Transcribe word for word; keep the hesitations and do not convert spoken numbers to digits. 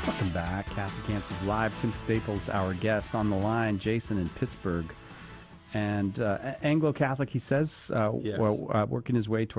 Welcome back. Catholic Answers Live. Tim Staples, our guest on the line. Jason in Pittsburgh. And uh, Anglo-Catholic, he says, uh, Yes. well, uh, working his way towards